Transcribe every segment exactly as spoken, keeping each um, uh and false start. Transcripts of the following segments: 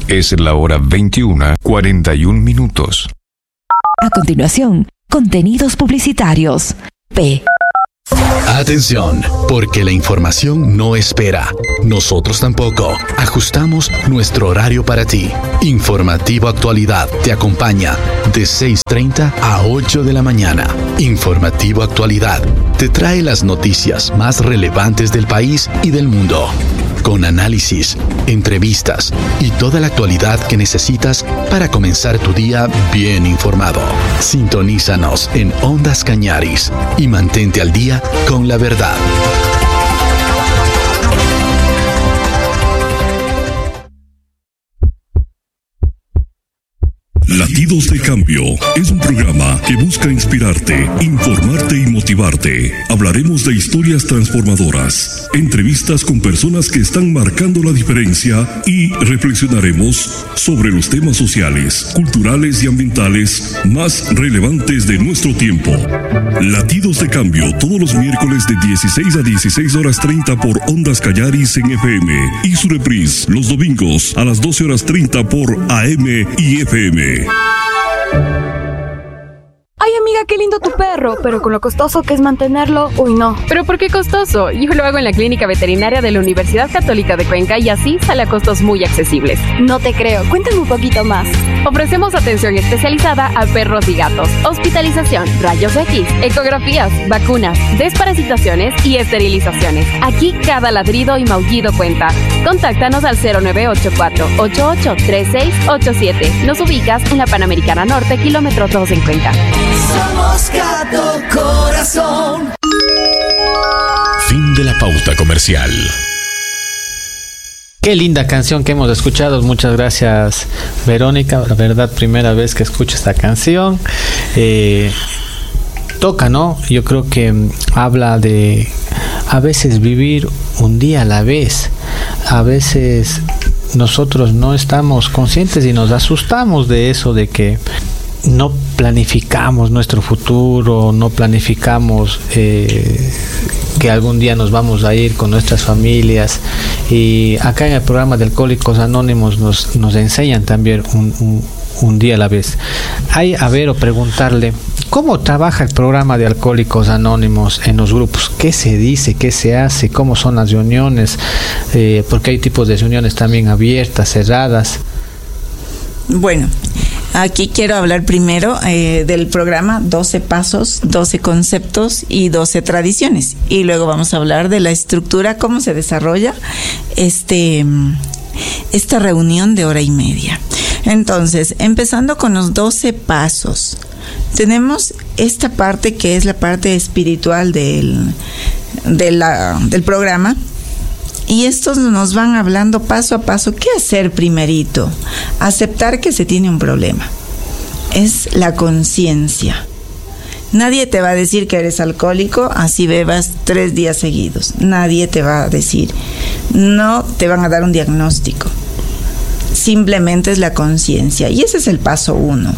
Es la hora veintiuna, cuarenta y un minutos. A continuación, contenidos publicitarios. P. Atención, porque la información no espera. Nosotros tampoco. Ajustamos nuestro horario para ti. Informativo Actualidad te acompaña de seis treinta a ocho de la mañana. Informativo Actualidad te trae las noticias más relevantes del país y del mundo, con análisis, entrevistas y toda la actualidad que necesitas para comenzar tu día bien informado. Sintonízanos en Ondas Cañaris y mantente al día con la verdad. Latidos de Cambio es un programa que busca inspirarte, informarte y motivarte. Hablaremos de historias transformadoras, entrevistas con personas que están marcando la diferencia y reflexionaremos sobre los temas sociales, culturales y ambientales más relevantes de nuestro tiempo. Latidos de Cambio todos los miércoles de dieciséis a dieciséis horas treinta por Ondas Cañaris en F M y su reprise los domingos a las doce horas treinta por A M y F M. Ay, amiga, qué lindo tu perro, pero con lo costoso que es mantenerlo, uy, no. ¿Pero por qué costoso? Yo lo hago en la Clínica Veterinaria de la Universidad Católica de Cuenca y así sale a costos muy accesibles. No te creo, cuéntame un poquito más. Ofrecemos atención especializada a perros y gatos, hospitalización, rayos X, ecografías, vacunas, desparasitaciones y esterilizaciones. Aquí cada ladrido y maullido cuenta. Contáctanos al cero nueve ocho cuatro, ocho ocho tres seis ocho siete. Nos ubicas en la Panamericana Norte, kilómetro dos en Cuenca. Somos Gato Corazón. Fin de la pauta comercial. Qué linda canción que hemos escuchado. Muchas gracias, Verónica. La verdad, primera vez que escucho esta canción. Eh, toca, ¿no? Yo creo que habla de a veces vivir un día a la vez. A veces nosotros no estamos conscientes y nos asustamos de eso, de que no planificamos nuestro futuro, no planificamos eh, que algún día nos vamos a ir con nuestras familias. Y acá en el programa de Alcohólicos Anónimos nos, nos enseñan también un, un, un día a la vez. Hay a ver o preguntarle, ¿cómo trabaja el programa de Alcohólicos Anónimos en los grupos? ¿Qué se dice? ¿Qué se hace? ¿Cómo son las reuniones? Eh, porque hay tipos de reuniones también abiertas, cerradas. Bueno, aquí quiero hablar primero eh, del programa doce Pasos, doce Conceptos y doce Tradiciones. Y luego vamos a hablar de la estructura, cómo se desarrolla este, esta reunión de hora y media. Entonces, empezando con los doce Pasos. Tenemos esta parte que es la parte espiritual del, de la, del programa. Y estos nos van hablando paso a paso qué hacer primerito. Aceptar que se tiene un problema. Es la conciencia. Nadie te va a decir que eres alcohólico así bebas tres días seguidos. Nadie te va a decir. No te van a dar un diagnóstico. Simplemente es la conciencia. Y ese es el paso uno.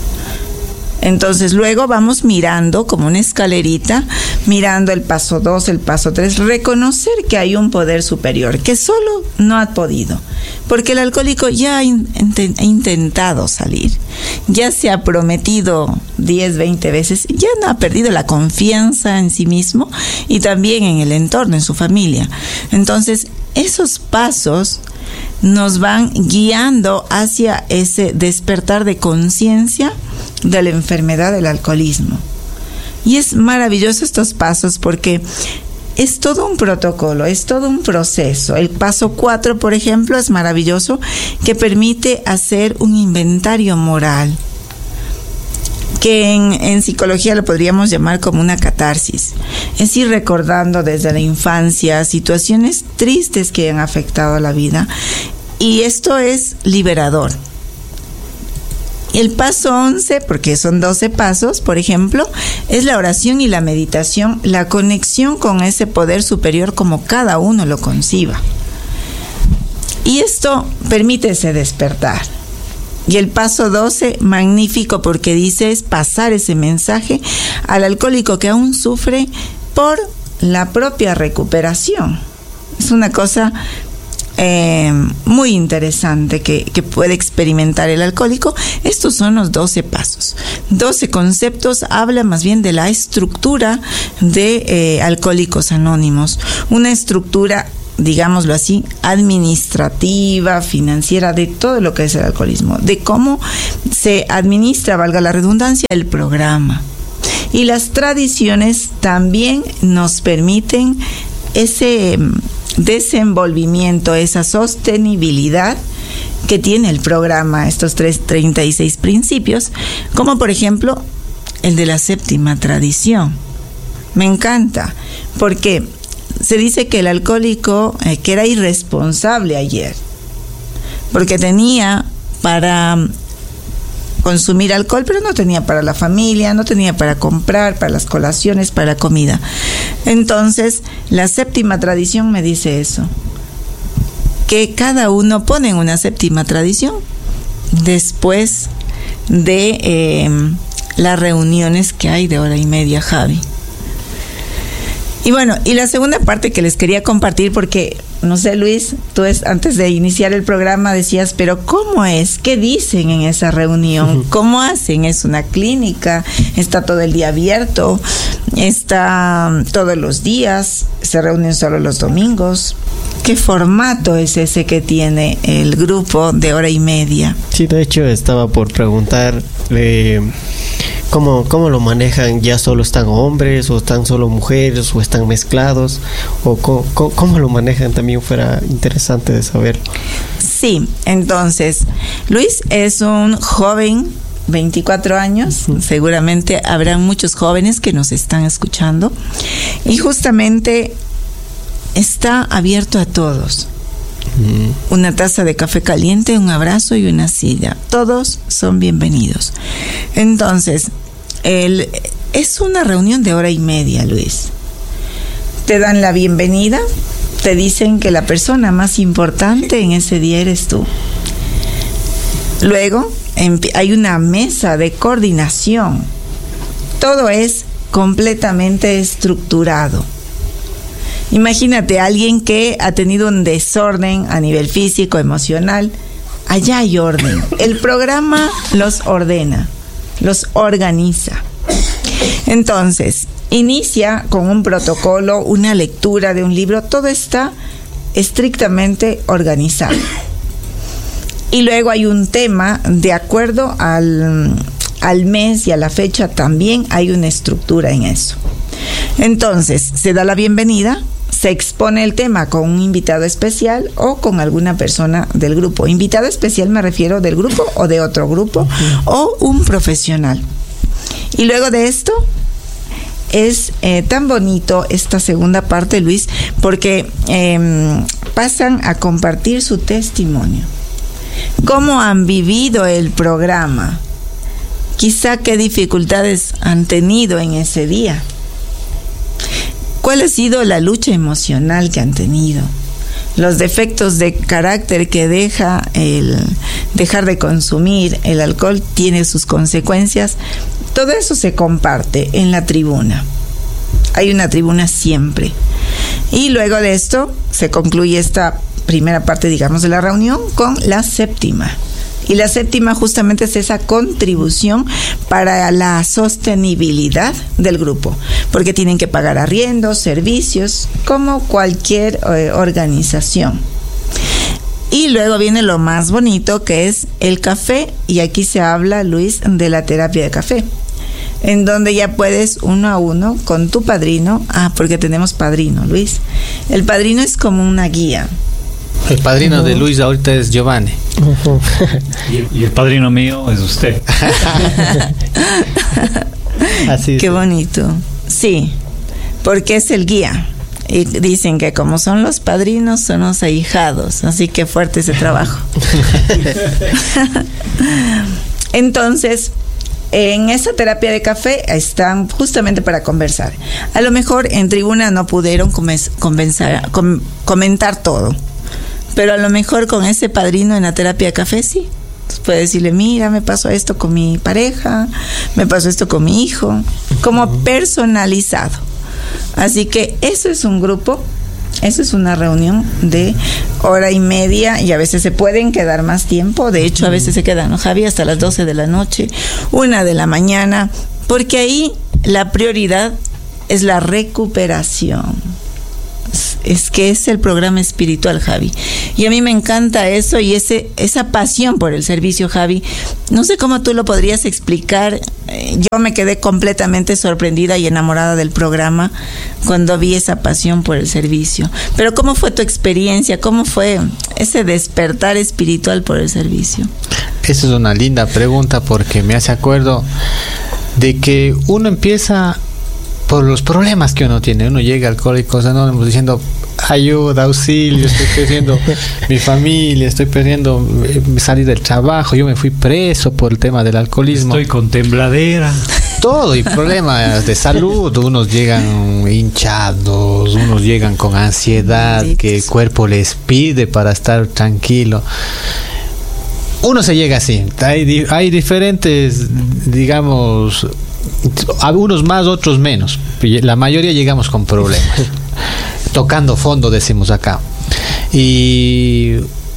Entonces luego vamos mirando como una escalerita, mirando el paso dos, el paso tres, reconocer que hay un poder superior, que solo no ha podido, porque el alcohólico ya ha in- intentado salir, ya se ha prometido diez, veinte veces, ya no ha perdido la confianza en sí mismo y también en el entorno, en su familia. Entonces esos pasos nos van guiando hacia ese despertar de conciencia de la enfermedad del alcoholismo. Y es maravilloso estos pasos porque es todo un protocolo, es todo un proceso. El paso cuatro, por ejemplo, es maravilloso, que permite hacer un inventario moral, que en, en psicología lo podríamos llamar como una catarsis. Es ir recordando desde la infancia situaciones tristes que han afectado a la vida, y esto es liberador. El paso once, porque son doce pasos, por ejemplo, es la oración y la meditación, la conexión con ese poder superior como cada uno lo conciba. Y esto permite ese despertar. Y el paso doce, magnífico, porque dice es pasar ese mensaje al alcohólico que aún sufre por la propia recuperación. Es una cosa eh, muy interesante que, que puede experimentar el alcohólico. Estos son los doce pasos. doce conceptos, habla más bien de la estructura de eh, Alcohólicos Anónimos. Una estructura, digámoslo así, administrativa, financiera, de todo lo que es el alcoholismo, de cómo se administra, valga la redundancia, el programa. Y las tradiciones también nos permiten ese desenvolvimiento, esa sostenibilidad que tiene el programa, estos tres, treinta y seis principios, como por ejemplo el de la séptima tradición. Me encanta, porque se dice que el alcohólico, eh, que era irresponsable ayer, porque tenía para consumir alcohol, pero no tenía para la familia, no tenía para comprar, para las colaciones, para la comida. Entonces, la séptima tradición me dice eso, que cada uno pone en una séptima tradición después de eh, las reuniones que hay de hora y media, Javi. Y bueno, y la segunda parte que les quería compartir, porque, no sé, Luis, tú es, antes de iniciar el programa decías, pero ¿cómo es? ¿Qué dicen en esa reunión? ¿Cómo hacen? ¿Es una clínica? ¿Está todo el día abierto? ¿Está todos los días? ¿Se reúnen solo los domingos? ¿Qué formato es ese que tiene el grupo de hora y media? Sí, de hecho estaba por preguntar eh, ¿cómo, cómo lo manejan. ¿Ya solo están hombres o están solo mujeres o están mezclados? ¿O cómo, cómo, cómo lo manejan? También fuera interesante de saber. Sí, entonces Luis es un joven, veinticuatro años, uh-huh. Seguramente habrán muchos jóvenes que nos están escuchando, y justamente está abierto a todos. Mm. Una taza de café caliente, un abrazo y una silla. Todos son bienvenidos. Entonces, el, es una reunión de hora y media, Luis. Te dan la bienvenida, te dicen que la persona más importante en ese día eres tú. Luego, en, hay una mesa de coordinación. Todo es completamente estructurado. Imagínate a alguien que ha tenido un desorden a nivel físico, emocional. Allá hay orden. El programa los ordena, los organiza. Entonces, inicia con un protocolo, una lectura de un libro. Todo está estrictamente organizado. Y luego hay un tema, de acuerdo al, al mes y a la fecha, también hay una estructura en eso. Entonces, se da la bienvenida, se expone el tema con un invitado especial o con alguna persona del grupo. Invitado especial me refiero del grupo o de otro grupo, uh-huh. O un profesional. Y luego de esto es eh, tan bonito esta segunda parte, Luis, porque eh, pasan a compartir su testimonio. ¿Cómo han vivido el programa? Quizá qué dificultades han tenido en ese día. ¿Cuál ha sido la lucha emocional que han tenido? Los defectos de carácter que deja el dejar de consumir el alcohol tiene sus consecuencias. Todo eso se comparte en la tribuna. Hay una tribuna siempre. Y luego de esto se concluye esta primera parte, digamos, de la reunión con la séptima. Y la séptima justamente es esa contribución para la sostenibilidad del grupo, porque tienen que pagar arriendos, servicios, como cualquier eh, organización. Y luego viene lo más bonito, que es el café, y aquí se habla, Luis, de la terapia de café, en donde ya puedes uno a uno con tu padrino. Ah, porque tenemos padrino, Luis. El padrino es como una guía. El padrino uh-huh. de Luis ahorita es Giovanni. Uh-huh. y, el, y el padrino mío es usted. Así es. Qué bonito. Sí, porque es el guía. Y dicen que como son los padrinos, son los ahijados. Así que fuerte ese trabajo. Entonces, en esa terapia de café están justamente para conversar. A lo mejor en tribuna no pudieron convencer, com- comentar todo. Pero a lo mejor con ese padrino en la terapia de café, sí. Entonces puede decirle, mira, me pasó esto con mi pareja, me pasó esto con mi hijo, como personalizado. Así que eso es un grupo Eso es una reunión de hora y media y a veces se pueden quedar más tiempo. De hecho, a veces se quedan, ¿no, Javi? Hasta las doce de la noche, una de la mañana, porque ahí la prioridad es la recuperación. Es que es el programa espiritual, Javi. Y a mí me encanta eso y ese esa pasión por el servicio, Javi. No sé cómo tú lo podrías explicar. Yo me quedé completamente sorprendida y enamorada del programa cuando vi esa pasión por el servicio. Pero ¿cómo fue tu experiencia? ¿Cómo fue ese despertar espiritual por el servicio? Esa es una linda pregunta porque me hace acuerdo de que uno empieza por los problemas que uno tiene. Uno llega al Alcohólicos Anónimos diciendo ayuda, auxilio, estoy perdiendo mi familia, estoy perdiendo eh, salir del trabajo, yo me fui preso por el tema del alcoholismo. Estoy con tembladera. Todo, y problemas de salud. Unos llegan hinchados, unos llegan con ansiedad que el cuerpo les pide para estar tranquilo. Uno se llega así. Hay, hay diferentes, digamos, algunos más, otros menos. La mayoría llegamos con problemas. Tocando fondo, decimos acá. Y,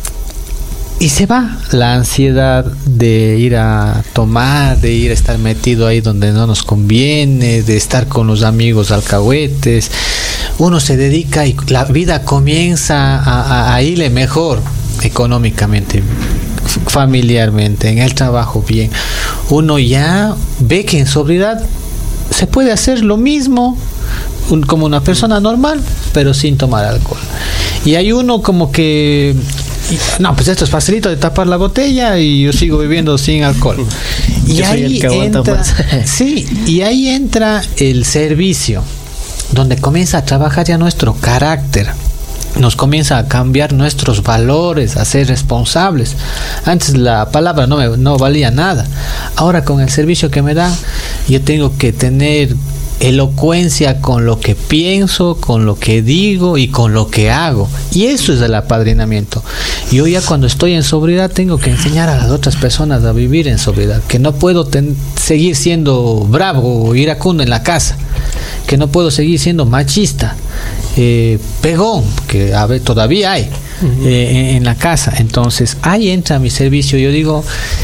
y se va la ansiedad de ir a tomar, de ir a estar metido ahí donde no nos conviene, de estar con los amigos alcahuetes. Uno se dedica y la vida comienza a, a, a irle mejor económicamente, familiarmente, en el trabajo bien. Uno ya ve que en sobriedad se puede hacer lo mismo un, como una persona normal, pero sin tomar alcohol. Y hay uno como que no, pues esto es facilito de tapar la botella y yo sigo viviendo sin alcohol. Y yo ahí entra, sí, y ahí entra el servicio, donde comienza a trabajar ya nuestro carácter. Nos comienza a cambiar nuestros valores, a ser responsables. Antes la palabra no, me, no valía nada. Ahora con el servicio que me da, yo tengo que tener elocuencia con lo que pienso, con lo que digo y con lo que hago. Y eso es el apadrinamiento. Yo ya cuando estoy en sobriedad tengo que enseñar a las otras personas a vivir en sobriedad. Que no puedo ten, seguir siendo bravo o iracundo en la casa. Que no puedo seguir siendo machista, eh, pegón, que a ver, todavía hay uh-huh. eh, en, en la casa. Entonces ahí entra mi servicio. Yo digo,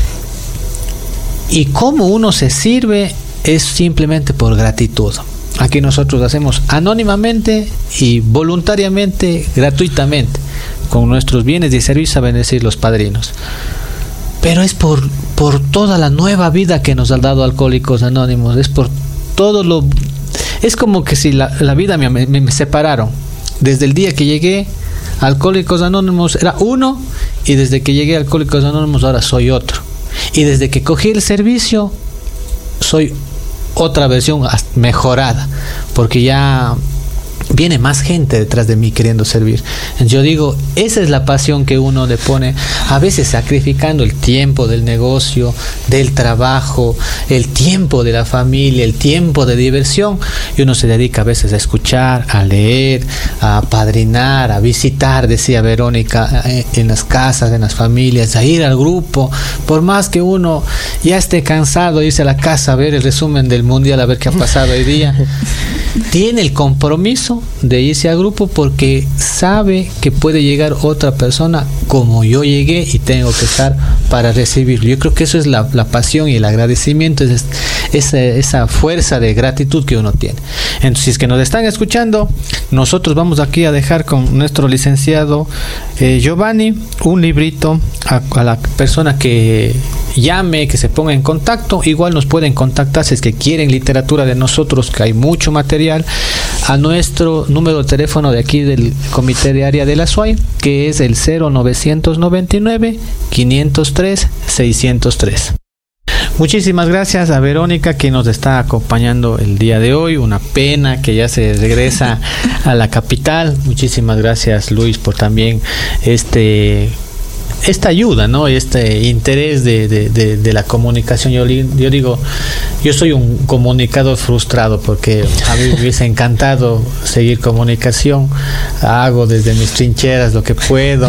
y cómo uno se sirve es simplemente por gratitud. Aquí nosotros hacemos anónimamente y voluntariamente, gratuitamente, con nuestros bienes y servicios a bendecir los padrinos. Pero es por, por toda la nueva vida que nos ha dado Alcohólicos Anónimos, es por todo lo... Es como que si la, la vida me, me, me separaron. Desde el día que llegué a Alcohólicos Anónimos era uno, y desde que llegué a Alcohólicos Anónimos ahora soy otro. Y desde que cogí el servicio soy otra versión mejorada, porque ya viene más gente detrás de mí queriendo servir. Yo digo, esa es la pasión que uno le pone, a veces sacrificando el tiempo del negocio, del trabajo, el tiempo de la familia, el tiempo de diversión, y uno se dedica a veces a escuchar, a leer, a apadrinar, a visitar, decía Verónica, en las casas, en las familias, a ir al grupo, por más que uno ya esté cansado de irse a la casa a ver el resumen del mundial, a ver qué ha pasado hoy día, tiene el compromiso de irse al grupo porque sabe que puede llegar otra persona como yo llegué y tengo que estar para recibirlo. Yo creo que eso es la, la pasión y el agradecimiento, es esa, esa fuerza de gratitud que uno tiene. Entonces, si es que nos están escuchando, nosotros vamos aquí a dejar con nuestro licenciado eh, Giovanni un librito a, a la persona que llame, que se ponga en contacto. Igual nos pueden contactar si es que quieren literatura de nosotros, que hay mucho material, a nuestro número de teléfono de aquí del Comité de Área de la S U A Y, que es el cero novecientos noventa y nueve, quinientos tres, seiscientos tres. Muchísimas gracias a Verónica, que nos está acompañando el día de hoy. Una pena que ya se regresa a la capital. Muchísimas gracias, Luis, por también este esta ayuda, ¿no? Este interés de, de, de, de la comunicación. Yo, yo digo, yo soy un comunicador frustrado porque a mí me hubiese encantado seguir comunicación. Hago desde mis trincheras lo que puedo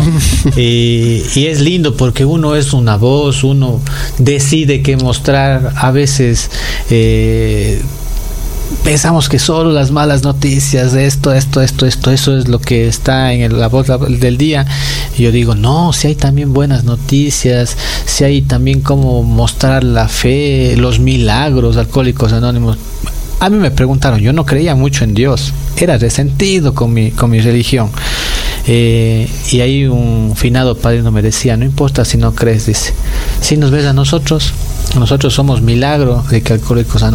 y, y es lindo porque uno es una voz, uno decide qué mostrar. A veces eh, pensamos que solo las malas noticias, esto, esto, esto, esto, eso es lo que está en el, la voz del día. Y yo digo, no, si hay también buenas noticias, si hay también cómo mostrar la fe, los milagros, Alcohólicos Anónimos. A mí me preguntaron, yo no creía mucho en Dios, era resentido con mi, con mi religión. Eh, y ahí un finado padrino me decía, no importa si no crees, dice, si nos ves a nosotros, nosotros somos milagro de que Alcohólicos Anónimos